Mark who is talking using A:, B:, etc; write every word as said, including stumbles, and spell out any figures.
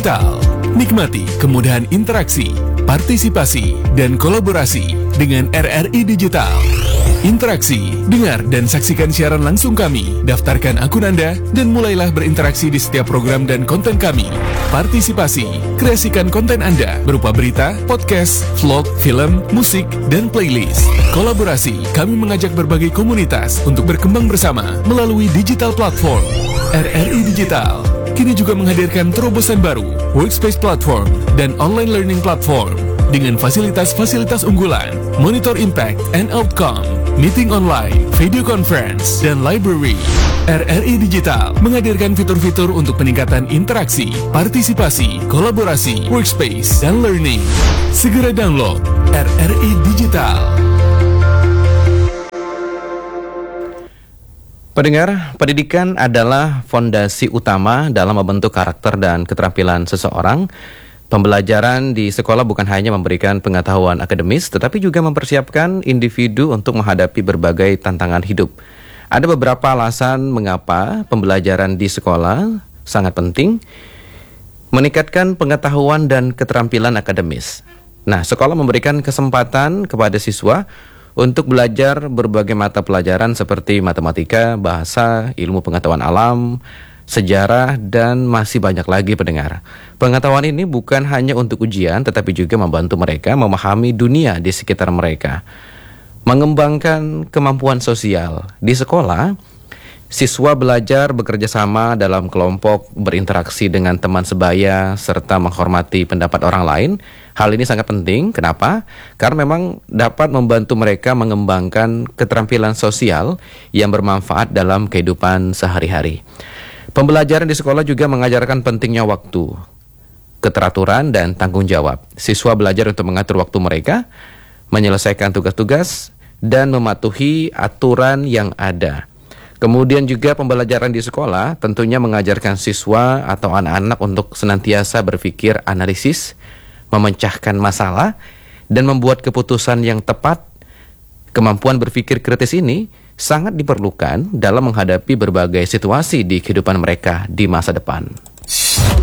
A: Digital. Nikmati kemudahan interaksi, partisipasi, dan kolaborasi dengan R R I Digital. Interaksi, dengar dan saksikan siaran langsung kami, daftarkan akun Anda, dan mulailah berinteraksi di setiap program dan konten kami. Partisipasi, kreasikan konten Anda berupa berita, podcast, vlog, film, musik, dan playlist. Kolaborasi, kami mengajak berbagai komunitas untuk berkembang bersama melalui digital platform. R R I Digital kini juga menghadirkan terobosan baru, workspace platform, dan online learning platform dengan fasilitas-fasilitas unggulan, monitor impact and outcome, meeting online, video conference, dan library. R R I Digital menghadirkan fitur-fitur untuk peningkatan interaksi, partisipasi, kolaborasi, workspace, dan learning. Segera download R R I Digital.
B: Pendengar, pendidikan adalah fondasi utama dalam membentuk karakter dan keterampilan seseorang. Pembelajaran di sekolah bukan hanya memberikan pengetahuan akademis, tetapi juga mempersiapkan individu untuk menghadapi berbagai tantangan hidup. Ada beberapa alasan mengapa pembelajaran di sekolah sangat penting, meningkatkan pengetahuan dan keterampilan akademis. Nah, sekolah memberikan kesempatan kepada siswa untuk belajar berbagai mata pelajaran seperti matematika, bahasa, ilmu pengetahuan alam, sejarah, dan masih banyak lagi pendengar. Pengetahuan ini bukan hanya untuk ujian, tetapi juga membantu mereka memahami dunia di sekitar mereka. Mengembangkan kemampuan sosial. Di sekolah, siswa belajar bekerja sama dalam kelompok, berinteraksi dengan teman sebaya, serta menghormati pendapat orang lain. Hal ini sangat penting. Kenapa? Karena memang dapat membantu mereka mengembangkan keterampilan sosial yang bermanfaat dalam kehidupan sehari-hari. Pembelajaran di sekolah juga mengajarkan pentingnya waktu, keteraturan, dan tanggung jawab. Siswa belajar untuk mengatur waktu mereka, menyelesaikan tugas-tugas, dan mematuhi aturan yang ada. Kemudian juga pembelajaran di sekolah tentunya mengajarkan siswa atau anak-anak untuk senantiasa berpikir analisis, memecahkan masalah, dan membuat keputusan yang tepat. Kemampuan berpikir kritis ini sangat diperlukan dalam menghadapi berbagai situasi di kehidupan mereka di masa depan.